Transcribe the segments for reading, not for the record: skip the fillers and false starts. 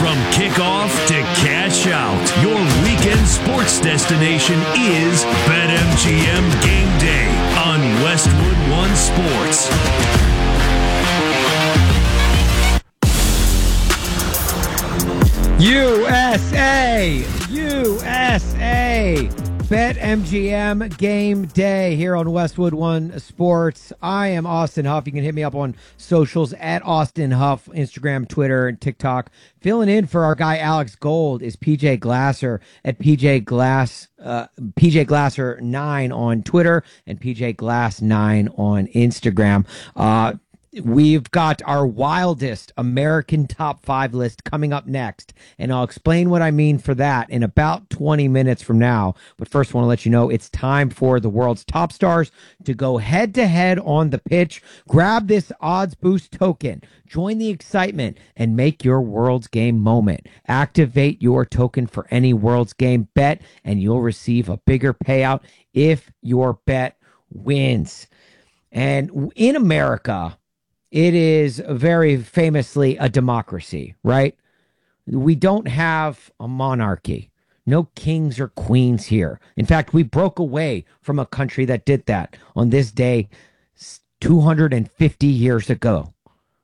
From kickoff to cash out, your weekend sports destination is BetMGM Game Day on Westwood One Sports. USA! BetMGM Game Day here on Westwood One Sports. I am Austin Huff. You can hit me up on socials at Austin Huff, Instagram, Twitter, and TikTok. Filling in for our guy Alex Gold is PJ Glasser at PJ Glasser 9 on Twitter and PJ Glass 9 on Instagram. We've got our wildest American top 5 list coming up next, and I'll explain what I mean for that in about 20 minutes from now. But first, I want to let you know it's time for the world's top stars to go head-to-head on the pitch. Grab this Odds Boost token, join the excitement, and make your World's Game moment. Activate your token for any World's Game bet, and you'll receive a bigger payout if your bet wins. And in America, it is very famously a democracy, right? We don't have a monarchy. No kings or queens here. In fact, we broke away from a country that did that on this day 250 years ago.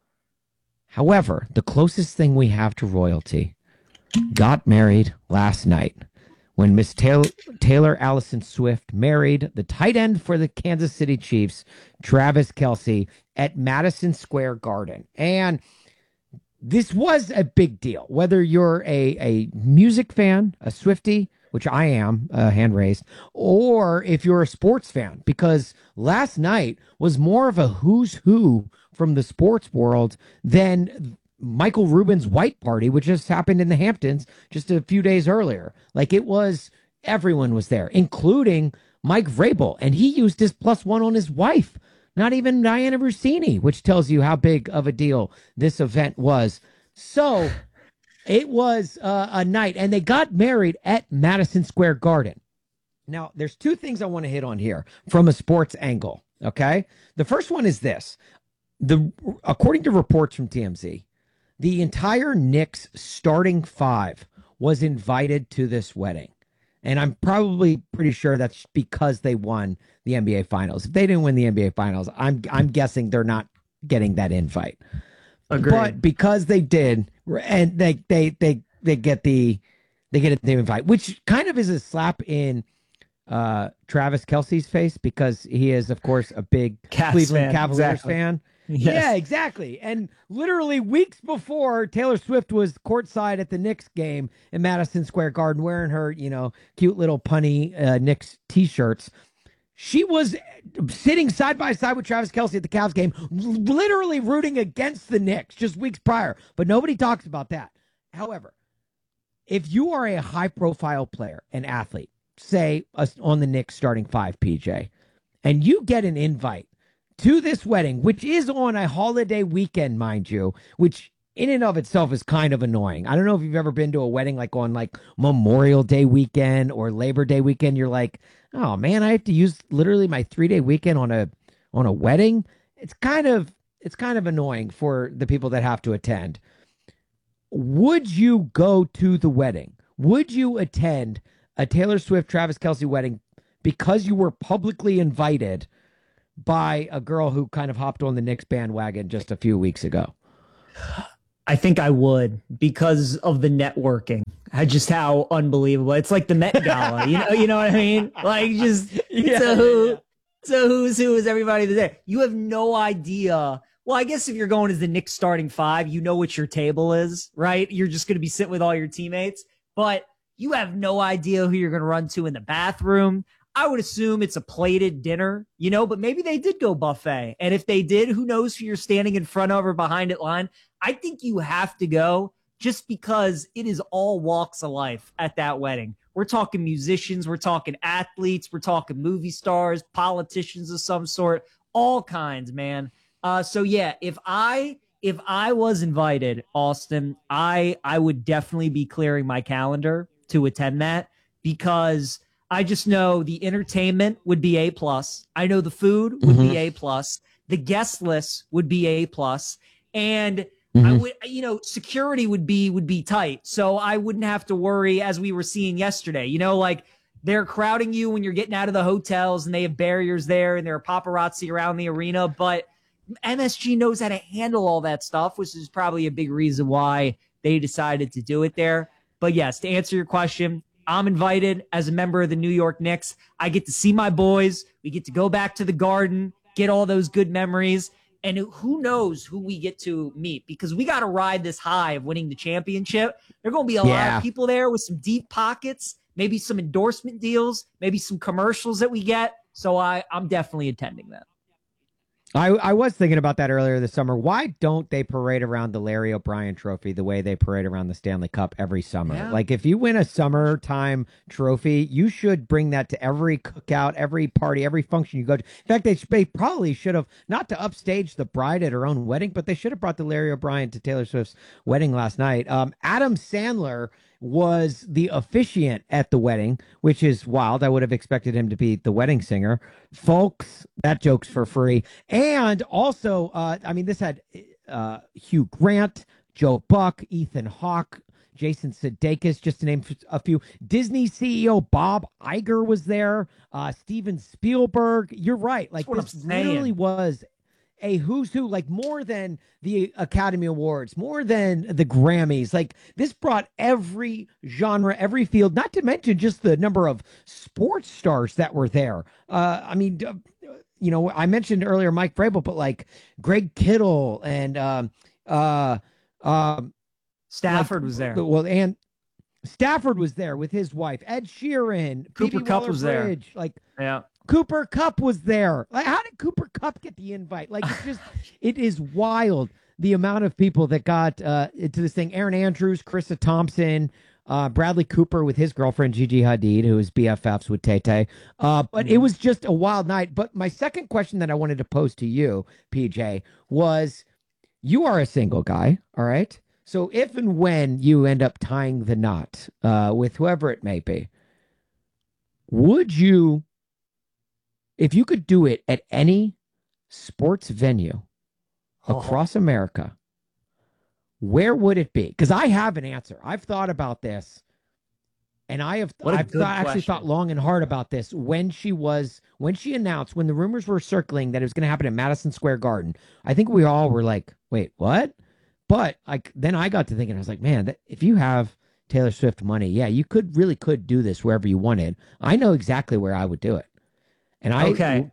However, the closest thing we have to royalty got married last night when Miss Taylor Allison Swift married the tight end for the Kansas City Chiefs, Travis Kelce, at Madison Square Garden. And this was a big deal. Whether you're a music fan, a Swiftie, which I am, hand raised, or if you're a sports fan, because last night was more of a who's who from the sports world than Michael Rubin's white party, which just happened in the Hamptons just a few days earlier. Like, it was, everyone was there, including Mike Vrabel, and he used his +1 on his wife, not even Diana Rossini, which tells you how big of a deal this event was. So it was a night, and they got married at Madison Square Garden. Now, there's two things I want to hit on here from a sports angle, okay? The first one is this. According to reports from TMZ, the entire Knicks starting 5 was invited to this wedding. And I'm probably pretty sure that's because they won the NBA Finals. If they didn't win the NBA Finals, I'm guessing they're not getting that invite. Agreed. But because they did, and they get the invite, which kind of is a slap in Travis Kelce's face, because he is, of course, a big Cleveland Cavaliers fan. Yes. Yeah, exactly. And literally weeks before, Taylor Swift was courtside at the Knicks game in Madison Square Garden wearing her, cute little punny Knicks t-shirts. She was sitting side by side with Travis Kelce at the Cavs game, literally rooting against the Knicks just weeks prior. But nobody talks about that. However, if you are a high-profile player, an athlete, say on the Knicks starting 5, PJ, and you get an invite to this wedding, which is on a holiday weekend, mind you, which in and of itself is kind of annoying. I don't know if you've ever been to a wedding like on like Memorial Day weekend or Labor Day weekend. You're like, oh man, I have to use literally my 3-day weekend on a wedding. It's kind of annoying for the people that have to attend. Would you go to the wedding? Would you attend a Taylor Swift, Travis Kelce wedding because you were publicly invited by a girl who kind of hopped on the Knicks bandwagon just a few weeks ago? I think I would, because of the networking. Just how unbelievable. It's like the Met Gala, you know what I mean? Like, just it's a who's who is everybody there. You have no idea. Well, I guess if you're going as the Knicks starting 5, you know what your table is, right? You're just going to be sitting with all your teammates, but you have no idea who you're going to run to in the bathroom. I would assume it's a plated dinner, but maybe they did go buffet. And if they did, who knows who you're standing in front of or behind it line. I think you have to go just because it is all walks of life at that wedding. We're talking musicians, we're talking athletes, we're talking movie stars, politicians of some sort, all kinds, man. So yeah, if I was invited, Austin, I would definitely be clearing my calendar to attend that, because I just know the entertainment would be A+. I know the food would be A+. The guest list would be A+. And I would, security would be tight. So I wouldn't have to worry, as we were seeing yesterday, like they're crowding you when you're getting out of the hotels and they have barriers there and there are paparazzi around the arena. But MSG knows how to handle all that stuff, which is probably a big reason why they decided to do it there. But yes, to answer your question, I'm invited as a member of the New York Knicks. I get to see my boys. We get to go back to the Garden, get all those good memories. And who knows who we get to meet, because we got to ride this high of winning the championship. There are going to be a lot of people there with some deep pockets, maybe some endorsement deals, maybe some commercials that we get. So I'm definitely attending that. I was thinking about that earlier this summer. Why don't they parade around the Larry O'Brien trophy the way they parade around the Stanley Cup every summer? Yeah. Like, if you win a summertime trophy, you should bring that to every cookout, every party, every function you go to. In fact, they probably should have, not to upstage the bride at her own wedding, but they should have brought the Larry O'Brien to Taylor Swift's wedding last night. Adam Sandler was the officiant at the wedding, which is wild. I would have expected him to be the wedding singer. Folks, that joke's for free. And also, this had Hugh Grant, Joe Buck, Ethan Hawke, Jason Sudeikis, just to name a few. Disney CEO Bob Iger was there. Steven Spielberg. You're right. Like, this literally was a who's who, like more than the Academy Awards, more than the Grammys. Like, this brought every genre, every field, not to mention just the number of sports stars that were there. I mentioned earlier Mike Vrabel, but like Greg Kittle and Stafford was there. Well, and Stafford was there with his wife, Ed Sheeran, Cooper Kupp was there. Like, yeah. Cooper Kupp was there. Like, how did Cooper Kupp get the invite? Like, it's just, it is wild the amount of people that got into this thing. Aaron Andrews, Krista Thompson, Bradley Cooper with his girlfriend Gigi Hadid, who is BFFs with Tay Tay. But it was just a wild night. But my second question that I wanted to pose to you, PJ, was, you are a single guy, all right? So if and when you end up tying the knot with whoever it may be, would you, if you could do it at any sports venue across America, where would it be? Because I have an answer. I've thought about this, and I've actually thought long and hard about this. When she announced, when the rumors were circling that it was going to happen at Madison Square Garden, I think we all were like, wait, what? But then I got to thinking, I was like, man, if you have Taylor Swift money, yeah, you could do this wherever you wanted. I know exactly where I would do it. And I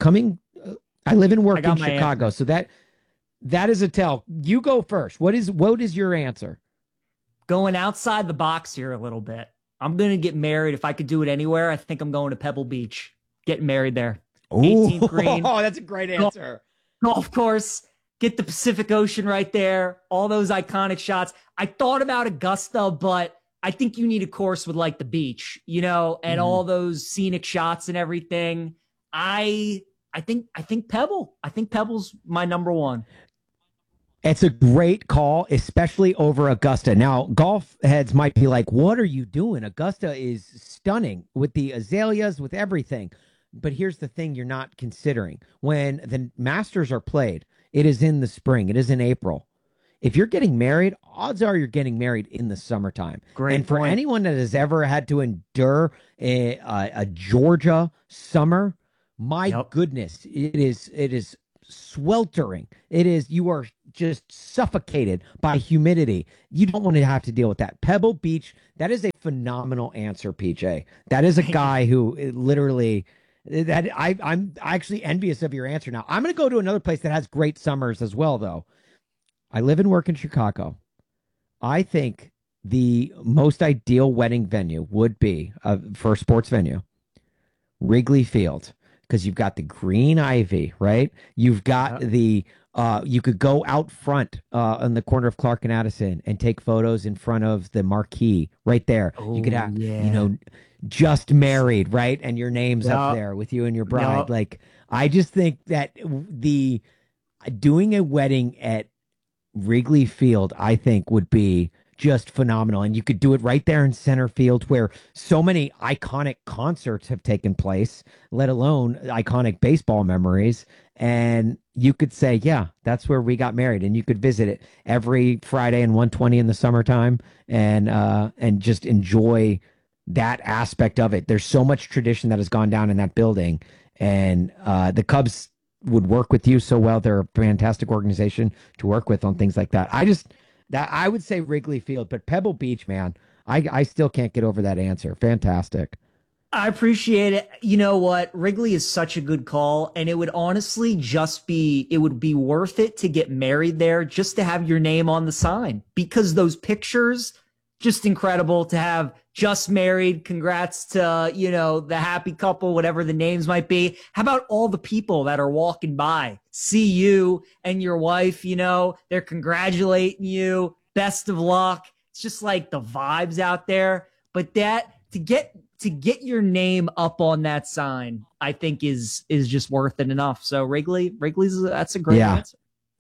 live and work in Chicago, so that is a tell. You go first. What is your answer? Going outside the box here a little bit. I'm going to get married. If I could do it anywhere, I think I'm going to Pebble Beach. Getting married there. 18th green. Oh, that's a great answer. Golf course. Get the Pacific Ocean right there. All those iconic shots. I thought about Augusta, but I think you need a course with like the beach, and all those scenic shots and everything. I think Pebble. I think Pebble's my number one. It's a great call, especially over Augusta. Now, golf heads might be like, what are you doing? Augusta is stunning with the azaleas, with everything. But here's the thing you're not considering. When the Masters are played, it is in the spring. It is in April. If you're getting married, odds are you're getting married in the summertime. Great and for point. anyone that has ever had to endure a Georgia summer, my goodness, it is sweltering. You are just suffocated by humidity. You don't want to have to deal with that. Pebble Beach, that is a phenomenal answer, PJ. That is a guy who literally, that I'm actually envious of your answer now. I'm going to go to another place that has great summers as well, though. I live and work in Chicago. I think the most ideal wedding venue would be, for a sports venue, Wrigley Field. Because you've got the green ivy, right? You've got you could go out front on the corner of Clark and Addison and take photos in front of the marquee right there. You could have, just married, right? And your name's up there with you and your bride. Like, I just think that doing a wedding at Wrigley Field, I think, would be just phenomenal. And you could do it right there in center field, where so many iconic concerts have taken place, let alone iconic baseball memories. and you could say, yeah, that's where we got married, and you could visit it every Friday and 120 in the summertime, and just enjoy that aspect of it. There's so much tradition that has gone down in that building, and the Cubs would work with you so well. They're a fantastic organization to work with on things like that. I would say Wrigley Field, but Pebble Beach, man, I still can't get over that answer. Fantastic. I appreciate it. You know what? Wrigley is such a good call, and it would honestly it would be worth it to get married there just to have your name on the sign, because those pictures, just incredible to have just married. Congrats to, the happy couple, whatever the names might be. How about all the people that are walking by, see you and your wife, they're congratulating you. Best of luck. It's just like the vibes out there. But that to get your name up on that sign, I think is just worth it enough. So Wrigley's that's a great answer.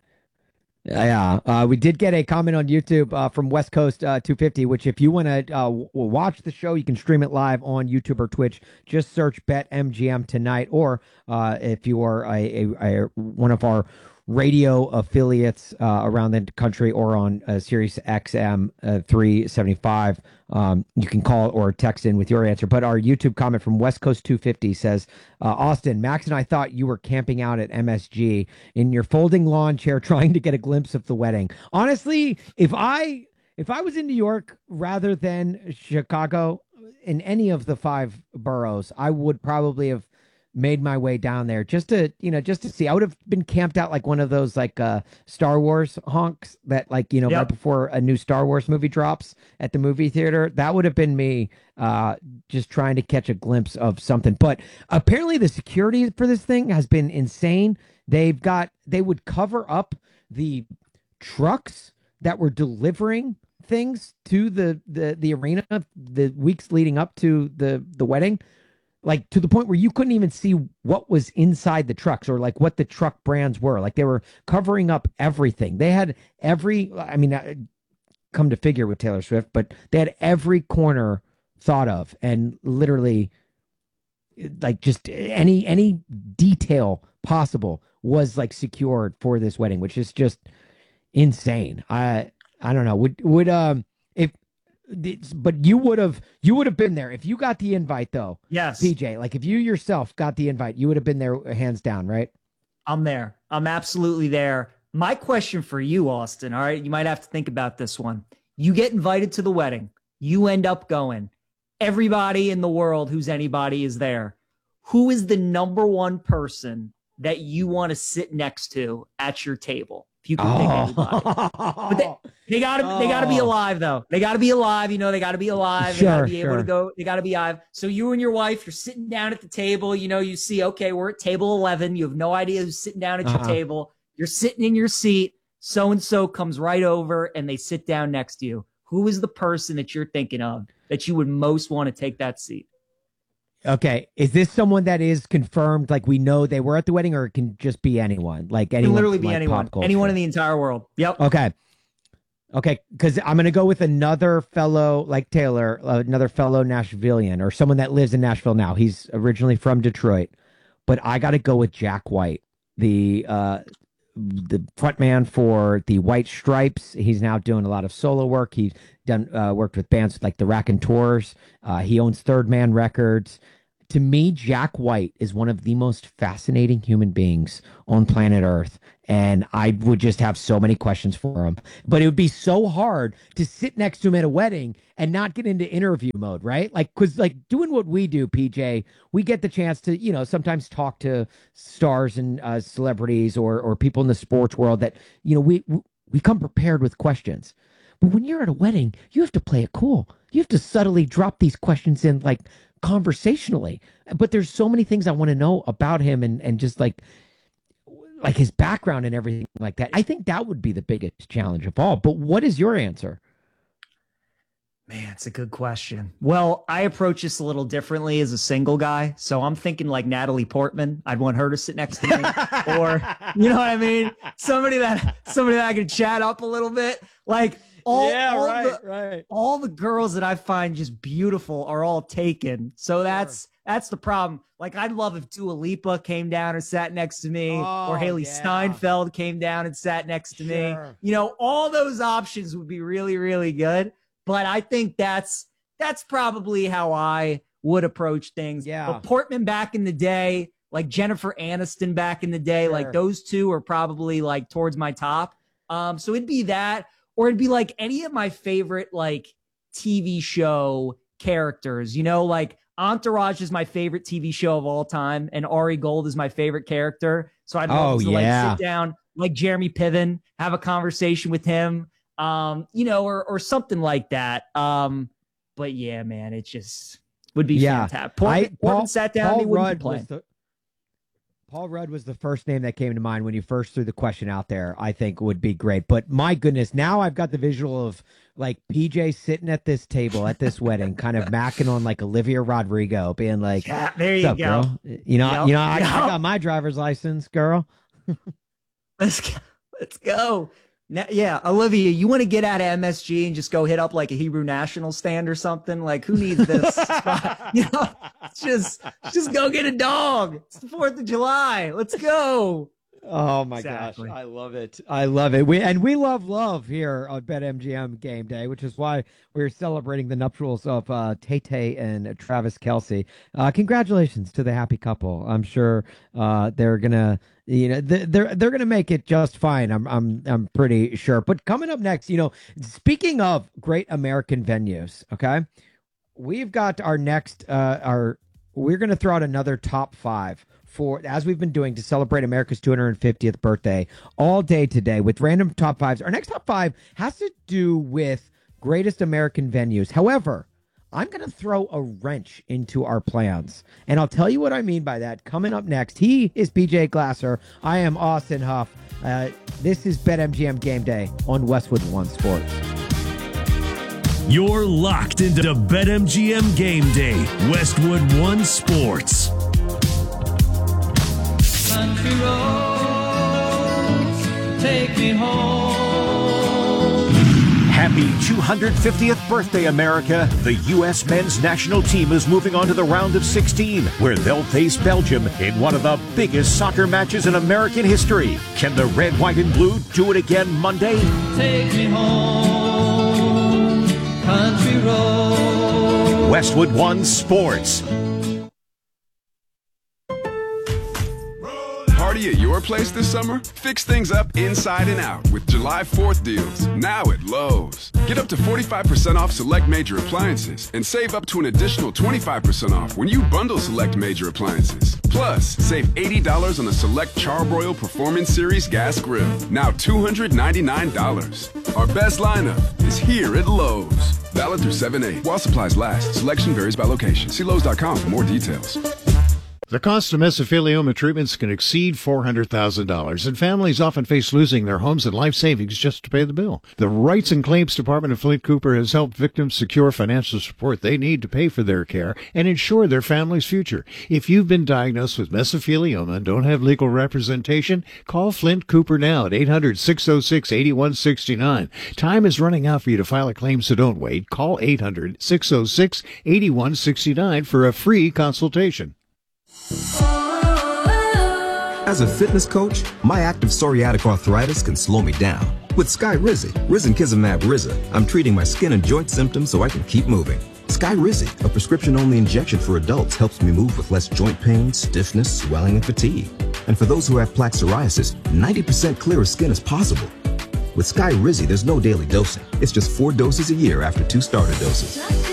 Yeah, we did get a comment on YouTube from West Coast 250, which if you want to watch the show, you can stream it live on YouTube or Twitch. Just search BetMGM tonight, or if you are a one of our radio affiliates around the country or on Sirius XM 375, you can call or text in with your answer. But our YouTube comment from West Coast 250 says, Austin, Max and I thought you were camping out at MSG in your folding lawn chair trying to get a glimpse of the wedding. Honestly, if I was in New York rather than Chicago, in any of the 5 boroughs, I would probably have made my way down there just to see. I would have been camped out like one of those Star Wars honks that right before a new Star Wars movie drops at the movie theater. That would have been me just trying to catch a glimpse of something. But apparently the security for this thing has been insane. They would cover up the trucks that were delivering things to the arena the weeks leading up to the wedding, like to the point where you couldn't even see what was inside the trucks or like what the truck brands were. Like they were covering up everything. They had come to figure with Taylor Swift, but they had every corner thought of, and literally like just any detail possible was like secured for this wedding, which is just insane. I don't know. But you would have been there if you got the invite, though. Yes, PJ. Like if you yourself got the invite, you would have been there, hands down, right? I'm there. I'm absolutely there. My question for you, Austin. All right, you might have to think about this one. You get invited to the wedding. You end up going. Everybody in the world who's anybody is there. Who is the number one person that you want to sit next to at your table? If you can pick anybody. But they gotta be alive though. They gotta be alive. They gotta be alive. They gotta be able to go. They gotta be alive. So you and your wife, you're sitting down at the table. You see, okay, we're at table 11. You have no idea who's sitting down at your table. You're sitting in your seat. So-and-so comes right over and they sit down next to you. Who is the person that you're thinking of that you would most want to take that seat? Okay, is this someone that is confirmed? Like we know they were at the wedding, or it can just be anyone? Like anyone, it can literally be anyone in the entire world. Yep. Okay, because I'm gonna go with another fellow like Taylor, another fellow Nashvilleian, or someone that lives in Nashville now. He's originally from Detroit, but I got to go with Jack White, the frontman for the White Stripes. He's now doing a lot of solo work. He's done worked with bands like the Raconteurs. He owns Third Man Records. To me, Jack White is one of the most fascinating human beings on planet Earth, and I would just have so many questions for him. But it would be so hard to sit next to him at a wedding and not get into interview mode, right? Like, because like doing what we do, PJ, we get the chance to, sometimes talk to stars and celebrities or people in the sports world that, we come prepared with questions. But when you're at a wedding, you have to play it cool. You have to subtly drop these questions in like conversationally. But there's so many things I want to know about him and just like his background and everything like that. I think that would be the biggest challenge of all. But what is your answer? Man, it's a good question. Well, I approach this a little differently as a single guy. So I'm thinking like Natalie Portman. I'd want her to sit next to me. Or, you know what I mean? Somebody that I could chat up a little bit. Like all Right. all the girls that I find just beautiful are all taken. So that's the problem. Like, I'd love if Dua Lipa came down and sat next to me, or Haley Steinfeld came down and sat next to me. You know, all those options would be really, really good. But I think that's probably how I would approach things. Yeah. But Portman back in the day, like Jennifer Aniston back in the day, like those two are probably like towards my top. So it'd be that, or it'd be like any of my favorite like TV show characters, you know, like Entourage is my favorite TV show of all time, and Ari Gold is my favorite character. So I'd love to like sit down like Jeremy Piven, have a conversation with him, you know, or something like that. But yeah, man, it just would be fantastic. Portman sat down, he wouldn't be playing. Paul Rudd was the first name that came to mind when you first threw the question out there. I think would be great. But my goodness, now I've got the visual of like PJ sitting at this table at this wedding, kind of macking on like Olivia Rodrigo, being like, there you go. Girl? You know, I got my driver's license, girl. Let's go. Now, yeah, Olivia, you want to get out of MSG and just go hit up like a Hebrew National stand or something? Like, who needs this? You know, just go get a dog. It's the 4th of July. Let's go. Oh my gosh, I love it. I love it. We love here on BetMGM Game Day, which is why we're celebrating the nuptials of Tay and Travis Kelce. Congratulations to the happy couple. I'm sure they're gonna, you know, they're gonna make it just fine. I'm pretty sure. But coming up next, you know, speaking of great American venues, okay, we've got our next we're gonna throw out another top 5. As we've been doing to celebrate America's 250th birthday all day today with random top 5s. Our next top 5 has to do with greatest American venues. However, I'm going to throw a wrench into our plans, and I'll tell you what I mean by that coming up next. He is PJ Glasser. I am Austin Huff. This is BetMGM Game Day on Westwood One Sports. You're locked into BetMGM Game Day, Westwood One Sports. Country roads, take me home. Happy 250th birthday, America. The U.S. men's national team is moving on to the round of 16, where they'll face Belgium in one of the biggest soccer matches in American history. Can the red, white, and blue do it again Monday? Take me home, country roads. Westwood One Sports. Party at your place this summer? Fix things up inside and out with July 4th deals, now at Lowe's. Get up to 45% off select major appliances and save up to an additional 25% off when you bundle select major appliances. Plus, save $80 on the select Charbroil Performance Series gas grill, now $299. Our best lineup is here at Lowe's. Valid through 7/8. While supplies last, selection varies by location. See Lowe's.com for more details. The cost of mesothelioma treatments can exceed $400,000, and families often face losing their homes and life savings just to pay the bill. The Rights and Claims Department of Flint Cooper has helped victims secure financial support they need to pay for their care and ensure their family's future. If you've been diagnosed with mesothelioma and don't have legal representation, call Flint Cooper now at 800-606-8169. Time is running out for you to file a claim, so don't wait. Call 800-606-8169 for a free consultation. As a fitness coach, my active psoriatic arthritis can slow me down. With Skyrizi, Risankizumab Riza, I'm treating my skin and joint symptoms so I can keep moving. Skyrizi, a prescription-only injection for adults, helps me move with less joint pain, stiffness, swelling, and fatigue. And for those who have plaque psoriasis, 90% clearer skin is possible. With Skyrizi, there's no daily dosing. It's just 4 doses a year after 2 starter doses.